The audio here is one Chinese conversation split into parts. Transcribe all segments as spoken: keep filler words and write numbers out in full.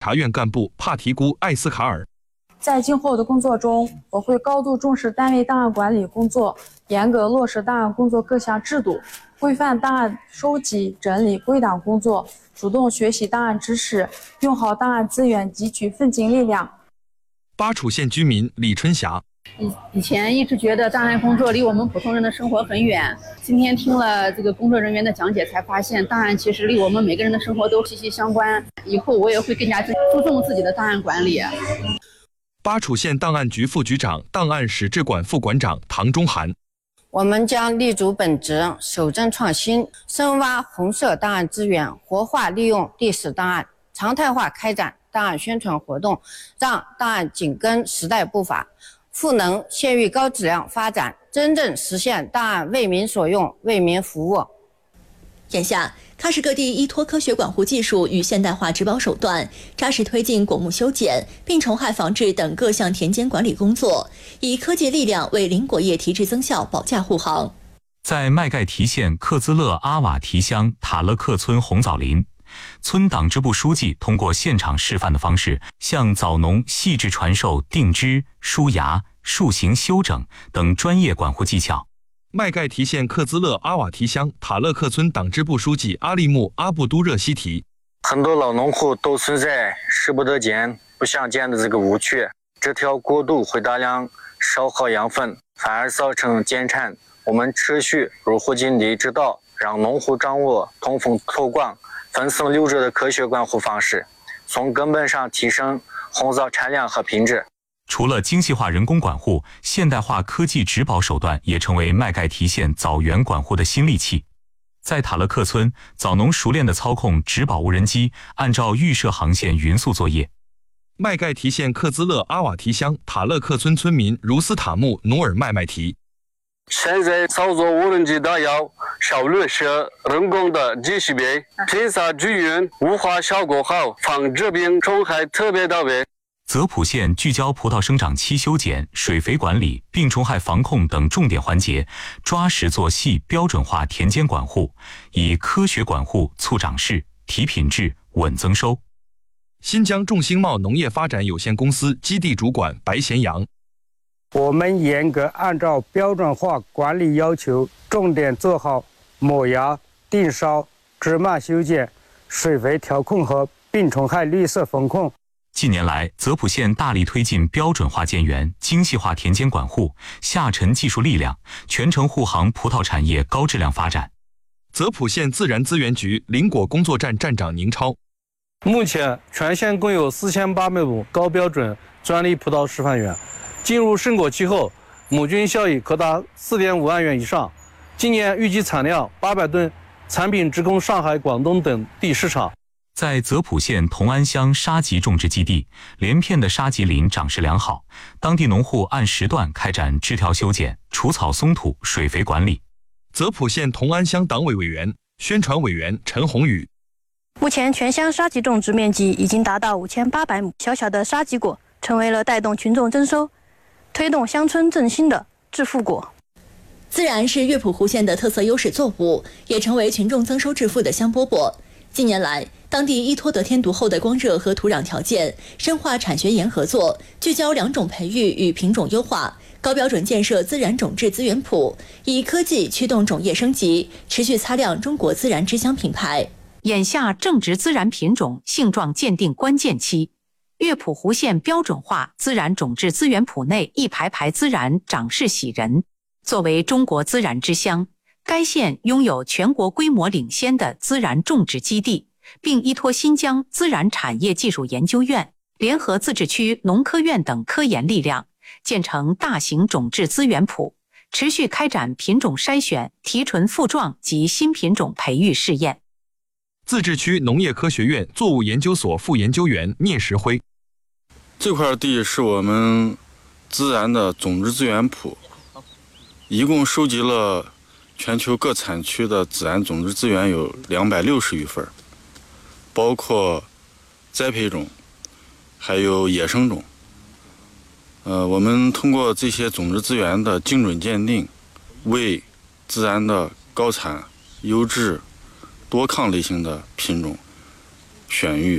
察院干部帕提姑艾斯卡尔。 在今后的工作中，我会高度重视单位档案管理工作，严格落实档案工作各项制度，规范档案收集、整理、归档工作，主动学习档案知识，用好档案资源，汲取奋进力量。 巴楚县居民李春霞。 以以前一直觉得档案工作离我们普通人的生活很远，今天听了这个工作人员的讲解，才发现档案其实离我们每个人的生活都息息相关。以后我也会更加注重自己的档案管理。 巴楚县档案局副局长、档案史志馆副馆长唐中涵。 我们将立足本职，守正创新，深挖红色档案资源，活化利用历史档案，常态化开展档案宣传活动，让档案紧跟时代步伐，赋能县域高质量发展，真正实现档案为民所用、为民服务。 眼下，喀什各地依托科学管护技术与现代化植保手段，扎实推进果木修剪、病虫害防治等各项田间管理工作，以科技力量为林果业提质增效保驾护航。 在麦盖提县克孜勒阿瓦提乡塔勒克村红枣林，村党支部书记通过现场示范的方式，向枣农细致传授定枝、疏芽、树形修整等专业管护技巧。 麦盖提县克孜勒阿瓦提乡塔勒克村党支部书记阿利木阿布都热西提： 很多老农户都存在视不得见、不想见的这个误区，这条过渡会大量消耗养分，反而造成减产。我们持续入户尽力指导，让农户掌握通风透光、分层留置的科学管护方式，从根本上提升红枣产量和品质。 除了精细化人工管护，现代化科技植保手段也成为麦盖提县枣园管护的新利器。在塔勒克村，枣农熟练地操控植保无人机，按照预设航线匀速作业。 麦盖提县克孜勒阿瓦提乡塔勒克村村民茹斯塔木努尔麦麦提： 现在操作无人机打药，效率是人工的几十倍，喷洒均匀，雾化效果好，防治病虫害特别到位。 泽普县聚焦葡萄生长期修剪、水肥管理、病虫害防控等重点环节，抓实做细标准化田间管护，以科学管护促长势、提品质、稳增收。 新疆众兴茂农业发展有限公司基地主管白贤阳： 我们严格按照标准化管理要求，重点做好抹芽、定梢、枝蔓修剪、水肥调控和病虫害绿色风控。 近年来，泽普县大力推进标准化建园、精细化田间管护、下沉技术力量，全程护航葡萄产业高质量发展。 泽普县自然资源局林果工作站站长宁超： 目前全县共有四千八百亩高标准专利葡萄示范园，进入盛果期后，亩均效益可达 四点五万元以上。今年预计产量八百吨，产品直供上海、广东等地市场。 在泽普县同安乡沙棘种植基地，连片的沙棘林长势良好，当地农户按时段开展枝条修剪、除草松土、水肥管理。 泽普县同安乡党委委员、宣传委员陈宏宇： 目前全乡沙棘种植面积已经达到五千八百亩，小小的沙棘果成为了带动群众增收、推动乡村振兴的致富果。 孜然是乐普湖县的特色优势作物，也成为群众增收致富的香饽饽。近年来，当地依托得天独厚的光热和土壤条件，深化产学研合作，聚焦两种培育与品种优化，高标准建设孜然种质资源圃，以科技驱动种业升级，持续擦亮中国孜然之乡品牌。 眼下正值孜然品种性状鉴定关键期，乐普湖县标准化孜然种质资源圃内一排排孜然长势喜人。作为中国孜然之乡，该县拥有全国规模领先的孜然种植基地，并依托新疆孜然产业技术研究院、联合自治区农科院等科研力量，建成大型种质资源圃，持续开展品种筛选、提纯复壮及新品种培育试验。 自治区农业科学院作物研究所副研究员聂石辉： 这块地是我们孜然的种质资源圃，一共收集了全球各产区的孜然种质资源有两百六十余份，包括栽培种，还有野生种。呃，我们通过这些种质资源的精准鉴定，为孜然的高产、优质、多抗类型的品种选育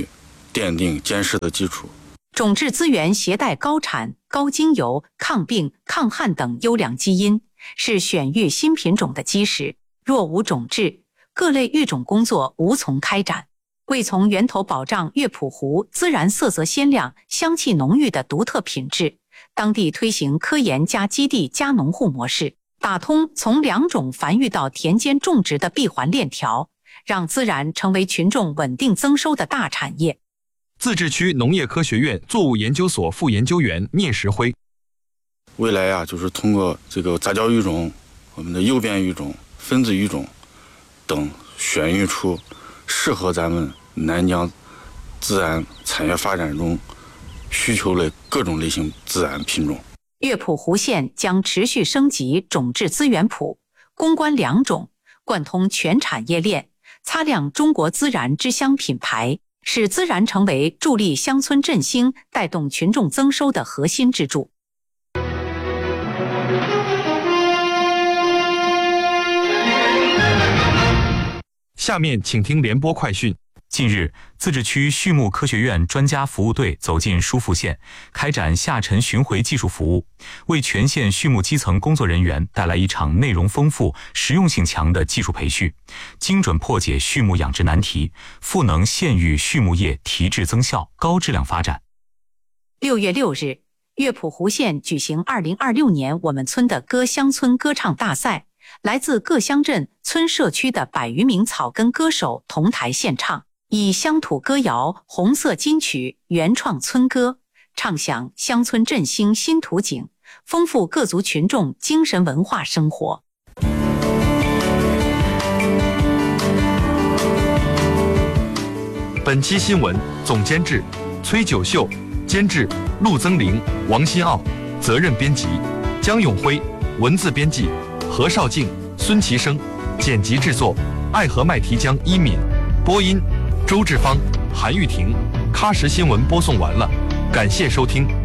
奠定坚实的基础。 种质资源携带高产、高精油、抗病、抗旱等优良基因，是选育新品种的基石。若无种质，各类育种工作无从开展。为从源头保障乐谱湖孜然色泽鲜亮、香气浓郁的独特品质，当地推行科研加基地加农户模式，打通从良种繁育到田间种植的闭环链条，让孜然成为群众稳定增收的大产业。 自治区农业科学院作物研究所副研究员聂石辉： 未来呀、啊，就是通过这个杂交育种、我们的诱变育种、分子育种等，选育出适合咱们南疆孜然产业发展中需求的各种类型孜然品种。 乐谱湖县将持续升级种质资源谱，攻关良种，贯通全产业链，擦亮中国孜然之乡品牌，使孜然成为助力乡村振兴、带动群众增收的核心支柱。 下面请听联播快讯。 近日，自治区畜牧科学院专家服务队走进疏附县，开展下沉巡回技术服务，为全县畜牧基层工作人员带来一场内容丰富、实用性强的技术培训，精准破解畜牧养殖难题，赋能县域畜牧业提质增效、高质量发展。 六月六日，乐谱湖县举行二零二六年我们村的歌乡村歌唱大赛，来自各乡镇、村社区的百余名草根歌手同台献唱。以乡土歌谣、红色金曲、原创村歌，唱响乡村振兴新图景，丰富各族群众精神文化生活。 本期新闻总监制崔九秀，监制陆增玲、王新奥，责任编辑江永辉，文字编辑何少静、孙其生，剪辑制作爱和麦提江一敏，播音周志芳、韩玉婷。喀什新闻播送完了，感谢收听。